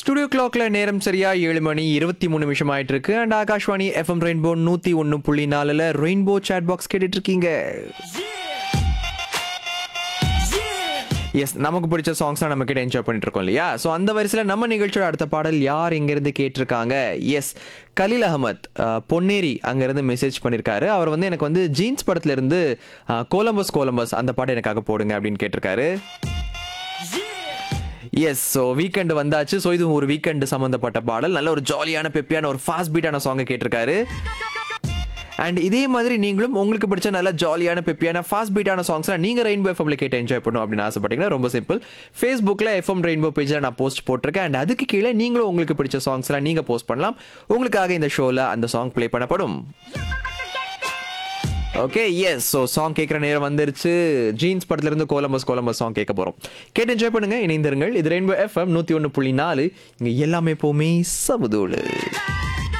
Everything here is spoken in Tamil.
ஸ்டுடியோ கிளாக்ல நேரம் சரியா 7:23 ஆயிட்டு இருக்கு. And Akashvani FM rainbow 101.4 rainbow chat box கேட்டுட்டு இருக்கீங்க. எஸ், நமக்கு பிடிச்ச சாங்ஸ் நம்ம கிட்ட என்ஜாய் பண்ணிட்டு இருக்கோம் இல்லையா? ஸோ அந்த வரிசையில் நம்ம நிகழ்ச்சியோட அடுத்த பாடல் யார் எங்கேருந்து கேட்டிருக்காங்க? எஸ், கலீல் அகமத் பொன்னேரி அங்கேருந்து மெசேஜ் பண்ணியிருக்காரு. அவர் வந்து எனக்கு வந்து ஜீன்ஸ் படத்துல இருந்து கோலம்பஸ் கோலம்பஸ் அந்த பாட்டு எனக்காக போடுங்க அப்படின்னு கேட்டிருக்காரு. எஸ், ஸோ வீக்கெண்டு வந்தாச்சு. ஸோ இது ஒரு வீக்கெண்டு சம்மந்தப்பட்ட பாடல். நல்ல ஒரு ஜாலியான பெப்பியான ஒரு ஃபாஸ்ட் பீட்டான சாங்கை கேட்டிருக்காரு. அண்ட் இதே மாதிரி நீங்களும் உங்களுக்கு பிடிச்ச நல்ல ஜாலியான பெப்பியான ஃபாஸ்ட் பீட்டான சாங்ஸ்லாம் நீங்கள் ரெயின்போ எஃப்எம்ல கேட்டு என்ஜாய் பண்ணணும் அப்படின்னு ஆசைப்பட்டீங்கன்னா ரொம்ப சிம்பிள். ஃபேஸ்புக்கில் எஃப்எம் ரெயின்போ பேஜில் நான் போஸ்ட் போட்டிருக்கேன். அண்ட் அதுக்கு கீழே நீங்களும் உங்களுக்கு பிடிச்ச சாங்ஸ்லாம் நீங்கள் போஸ்ட் பண்ணலாம். உங்களுக்காக இந்த ஷோவில் அந்த சாங் ப்ளே பண்ணப்படும். ஓகே, எஸ், ஸோ சாங் கேட்குற நேரம் வந்துருச்சு. ஜீன்ஸ் படத்துல இருந்து கோலம்பஸ் கோலம்பஸ் சாங் கேட்க போகிறோம். கேட்டு என்ஜாய் பண்ணுங்க, இணைந்திருங்கள். இது ரெயின்போ எஃப்எம் 101.4. இங்கே எல்லாமே எப்போவுமே சமதூளு.